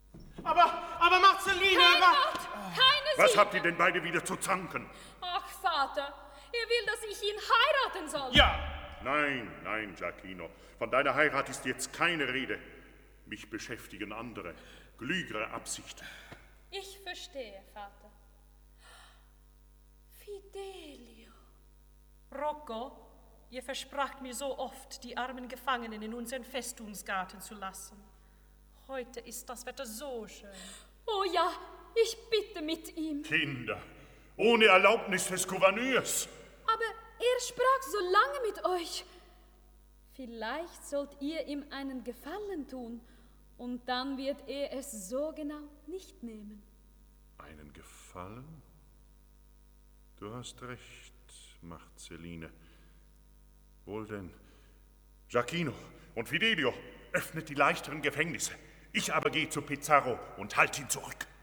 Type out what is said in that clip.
Aber Marceline... Kein Wort! Keine Was Silbe! habt ihr denn beide wieder zu zanken? Ach, Vater, er will, dass ich ihn heiraten soll. Ja! Nein, Giacchino. Von deiner Heirat ist jetzt keine Rede. Mich beschäftigen andere, klügere Absichten. Ich verstehe, Vater. Fidelio. Rocco, ihr verspracht mir so oft, die armen Gefangenen in unseren Festungsgarten zu lassen. Heute ist das Wetter so schön. Oh ja, ich bitte mit ihm. Kinder, ohne Erlaubnis des Gouverneurs. Aber er sprach so lange mit euch. Vielleicht sollt ihr ihm einen Gefallen tun, und dann wird er es so genau nicht nehmen. Einen Gefallen? Du hast recht, Marceline. Wohl denn. Giacchino und Fidelio, öffnet die leichteren Gefängnisse. Ich aber gehe zu Pizarro und halt ihn zurück.